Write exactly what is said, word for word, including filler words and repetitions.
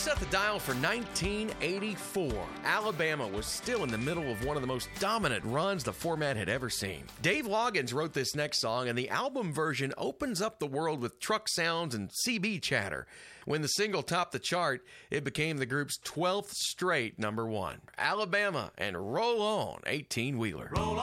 set the dial for nineteen eighty-four. Alabama was still in the middle of one of the most dominant runs the format had ever seen. Dave Loggins wrote this next song, and the album version opens up the world with truck sounds and C B chatter. When the single topped the chart, it became the group's twelfth straight number one. Alabama and Roll On, eighteen-wheeler.